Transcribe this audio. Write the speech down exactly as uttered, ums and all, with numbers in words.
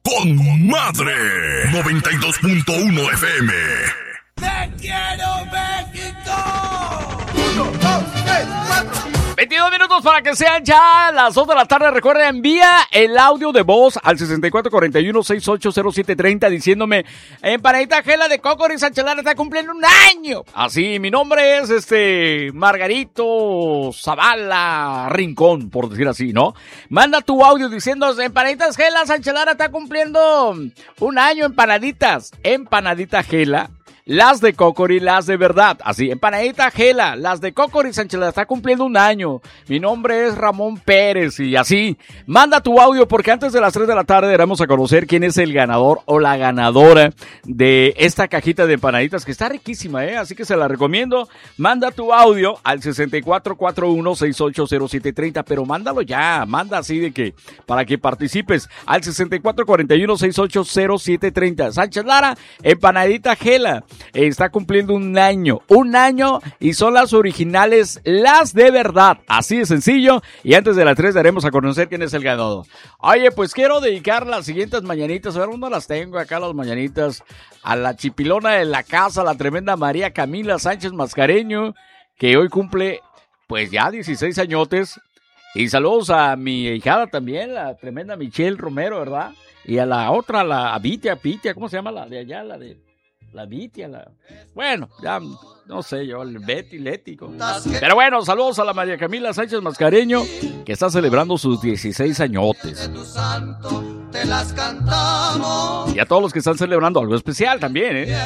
con madre. noventa y dos punto uno F M. ¡Te quiero, México! Uno, dos, tres, cuatro. veintidós minutos para que sean ya las dos de la tarde. Recuerda, envía el audio de voz al sesenta y cuatro cuarenta y uno, sesenta y ocho cero siete treinta diciéndome: empanadita Gela de Cocori Sánchez Lara está cumpliendo un año. Así, mi nombre es este Margarito Zavala Rincón, por decir así, ¿no? Manda tu audio diciendo: empanaditas Gela, Sánchez Lara está cumpliendo un año, empanaditas. Empanadita Gela. Las de Cocori, las de verdad. Así, empanadita Gela, las de Cocori Sánchez Lara está cumpliendo un año. Mi nombre es Ramón Pérez y así. Manda tu audio porque antes de las tres de la tarde daremos a conocer quién es el ganador o la ganadora de esta cajita de empanaditas que está riquísima, ¿eh? Así que se la recomiendo. Manda tu audio al sesenta y cuatro cuarenta y uno, sesenta y ocho cero siete treinta, pero mándalo ya, manda así de que, para que participes al sesenta y cuatro cuarenta y uno, sesenta y ocho cero siete treinta. Sánchez Lara, empanadita Gela. Está cumpliendo un año, un año y son las originales, las de verdad, así de sencillo. Y antes de las tres daremos a conocer quién es el ganador. Oye, pues quiero dedicar las siguientes mañanitas, a ver, ¿dónde las tengo acá las mañanitas? A la chipilona de la casa, la tremenda María Camila Sánchez Mascareño, que hoy cumple pues ya dieciséis añotes. Y saludos a mi hijada también, la tremenda Michelle Romero, ¿verdad? Y a la otra, la a Vitia, Pitia, ¿cómo se llama la de allá? La de... La Vitia, la... Bueno, ya no sé yo, el Betty, Lético. Pero bueno, saludos a la María Camila Sánchez Mascareño, que está celebrando sus dieciséis añotes. Y a todos los que están celebrando algo especial también, ¿eh?